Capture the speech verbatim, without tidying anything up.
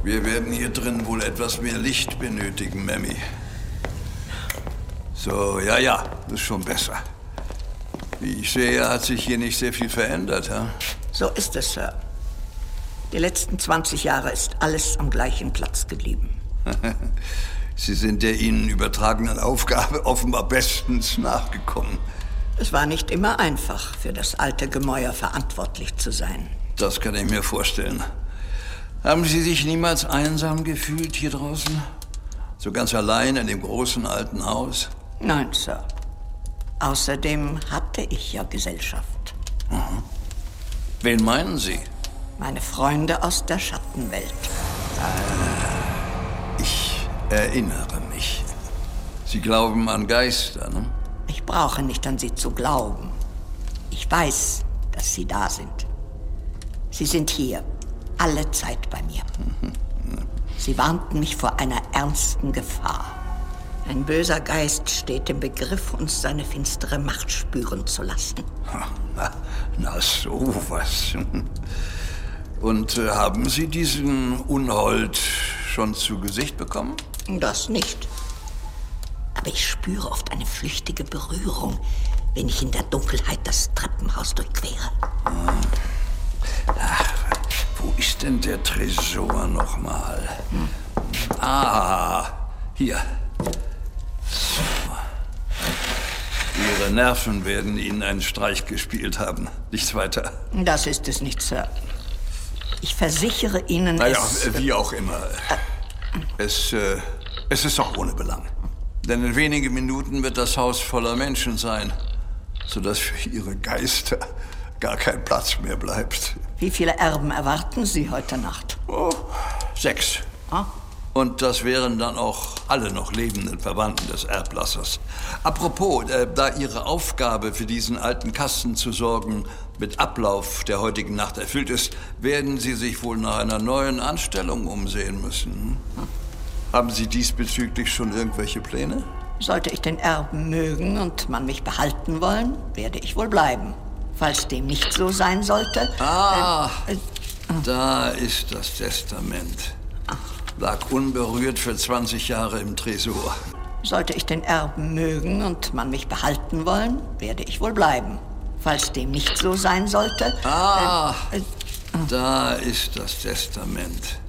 Wir werden hier drin wohl etwas mehr Licht benötigen, Mammy. So, ja, ja, das ist schon besser. Wie ich sehe, hat sich hier nicht sehr viel verändert, ha? So ist es, Sir. Die letzten zwanzig Jahre ist alles am gleichen Platz geblieben. Sie sind der Ihnen übertragenen Aufgabe offenbar bestens nachgekommen. Es war nicht immer einfach, für das alte Gemäuer verantwortlich zu sein. Das kann ich mir vorstellen. Haben Sie sich niemals einsam gefühlt hier draußen? So ganz allein in dem großen alten Haus? Nein, Sir. Außerdem hatte ich ja Gesellschaft. Mhm. Wen meinen Sie? Meine Freunde aus der Schattenwelt. Ah, ich erinnere mich. Sie glauben an Geister, ne? Ich brauche nicht an sie zu glauben. Ich weiß, dass sie da sind. Sie sind hier, alle Zeit bei mir. Sie warnten mich vor einer ernsten Gefahr. Ein böser Geist steht im Begriff, uns seine finstere Macht spüren zu lassen. Na, na sowas. Und äh, haben Sie diesen Unhold schon zu Gesicht bekommen? Das nicht. Aber ich spüre oft eine flüchtige Berührung, wenn ich in der Dunkelheit das Treppenhaus durchquere. Ach, wo ist denn der Tresor nochmal? Hm. Ah, hier. So. Ihre Nerven werden Ihnen einen Streich gespielt haben. Nichts weiter. Das ist es nicht, Sir. Ich versichere Ihnen, naja, es... wie auch immer. Es, äh, es ist auch ohne Belang. Denn in wenigen Minuten wird das Haus voller Menschen sein, sodass für Ihre Geister gar kein Platz mehr bleibt. Wie viele Erben erwarten Sie heute Nacht? Oh, sechs. Ah? Und das wären dann auch alle noch lebenden Verwandten des Erblassers. Apropos, äh, da Ihre Aufgabe, für diesen alten Kasten zu sorgen, mit Ablauf der heutigen Nacht erfüllt ist, werden Sie sich wohl nach einer neuen Anstellung umsehen müssen. Hm? Haben Sie diesbezüglich schon irgendwelche Pläne? Sollte ich den Erben mögen und man mich behalten wollen, werde ich wohl bleiben. Falls dem nicht so sein sollte... Ah, äh, äh, da ist das Testament. Lag unberührt für zwanzig Jahre im Tresor. Sollte ich den Erben mögen und man mich behalten wollen, werde ich wohl bleiben. Falls dem nicht so sein sollte... Ah, äh, äh, da ist das Testament.